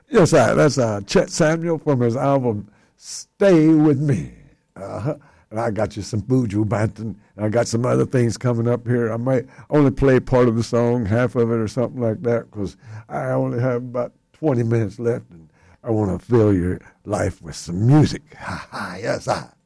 Yes, that's Chet Samuel from his album Stay With Me. And I got you some Buju Banton. I got some other things coming up here. I might only play part of the song, half of it or something like that, because I only have about 20 minutes left, and I want to fill your life with some music. Ha ha, yes,